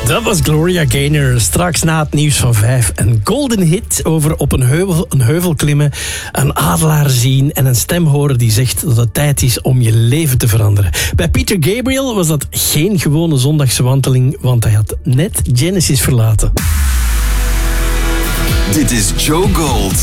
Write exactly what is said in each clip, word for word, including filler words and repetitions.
Dat was Gloria Gaynor. Straks na het nieuws van vijf. Een golden hit over op een heuvel, een heuvel klimmen, een adelaar zien en een stem horen die zegt dat het tijd is om je leven te veranderen. Bij Peter Gabriel was dat geen gewone zondagse wandeling, want hij had net Genesis verlaten. Dit is Joe Gold.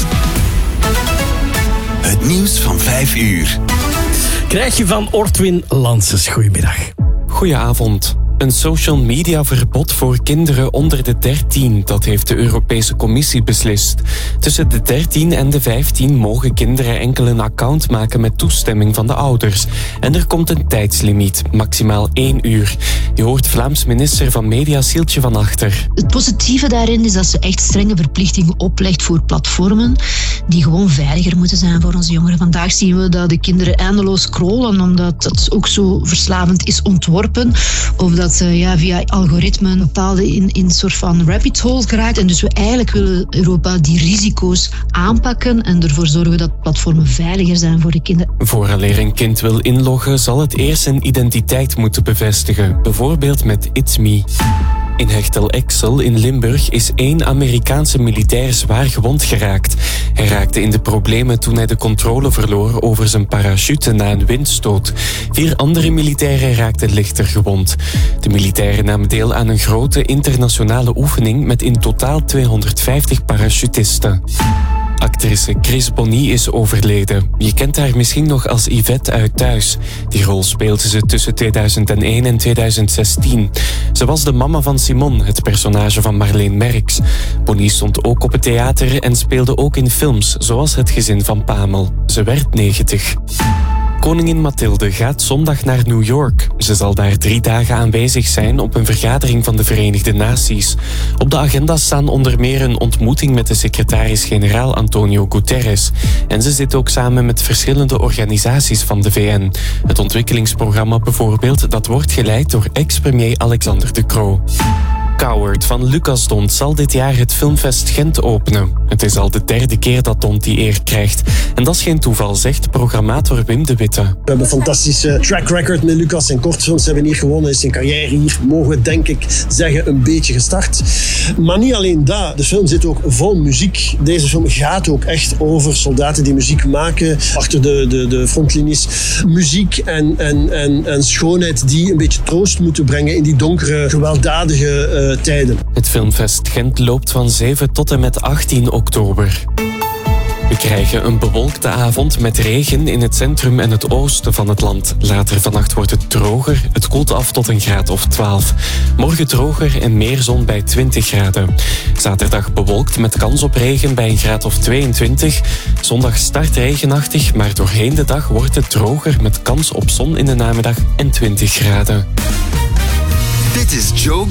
Het nieuws van vijf uur. Krijg je van Ortwin Lanses. Goedemiddag. Goedenavond. Een social media verbod voor kinderen onder de dertien, dat heeft de Europese Commissie beslist. Tussen de dertien en de vijftien mogen kinderen enkel een account maken met toestemming van de ouders. En er komt een tijdslimiet, maximaal één uur. Je hoort Vlaams minister van Media Sieltje van Achter. Het positieve daarin is dat ze echt strenge verplichtingen oplegt voor platformen die gewoon veiliger moeten zijn voor onze jongeren. Vandaag zien we dat de kinderen eindeloos scrollen omdat het ook zo verslavend is ontworpen, of dat dat uh, ja, via algoritmen bepaalde in, in een soort van rabbit hole geraakt. En dus we eigenlijk willen Europa die risico's aanpakken en ervoor zorgen dat platformen veiliger zijn voor de kinderen. Vooraleer een kind wil inloggen, zal het eerst zijn identiteit moeten bevestigen. Bijvoorbeeld met It's Me. In Hechtel-Exel in Limburg is één Amerikaanse militair zwaar gewond geraakt. Hij raakte in de problemen toen hij de controle verloor over zijn parachute na een windstoot. Vier andere militairen raakten lichter gewond. De militairen namen deel aan een grote internationale oefening met in totaal tweehonderdvijftig parachutisten. Actrice Chris Bonny is overleden. Je kent haar misschien nog als Yvette uit Thuis. Die rol speelde ze tussen tweeduizend één en tweeduizend zestien. Ze was de mama van Simon, het personage van Marleen Merks. Bonny stond ook op het theater en speelde ook in films, zoals Het gezin van Pamel. Ze werd negentig. Koningin Mathilde gaat zondag naar New York. Ze zal daar drie dagen aanwezig zijn op een vergadering van de Verenigde Naties. Op de agenda staan onder meer een ontmoeting met de secretaris-generaal Antonio Guterres. En ze zit ook samen met verschillende organisaties van de V N. Het ontwikkelingsprogramma bijvoorbeeld, dat wordt geleid door ex-premier Alexander De Croo. Coward van Lucas Dont zal dit jaar het Filmfest Gent openen. Het is al de derde keer dat Dont die eer krijgt. En dat is geen toeval, zegt programmator Wim de Witte. We hebben een fantastische track record met Lucas. Zijn kortfilms hebben hier gewonnen. Is zijn carrière hier, mogen we denk ik zeggen, een beetje gestart. Maar niet alleen dat. De film zit ook vol muziek. Deze film gaat ook echt over soldaten die muziek maken. Achter de, de, de frontlinies. Muziek en, en, en, en schoonheid die een beetje troost moeten brengen in die donkere, gewelddadige uh, tijden. Het Filmfest Gent loopt van zeven tot en met achttien oktober. We krijgen een bewolkte avond met regen in het centrum en het oosten van het land. Later vannacht wordt het droger. Het koelt af tot een graad of twaalf. Morgen droger en meer zon bij twintig graden. Zaterdag bewolkt met kans op regen bij een graad of tweeëntwintig. Zondag start regenachtig, maar doorheen de dag wordt het droger met kans op zon in de namiddag en twintig graden. Dit is Joe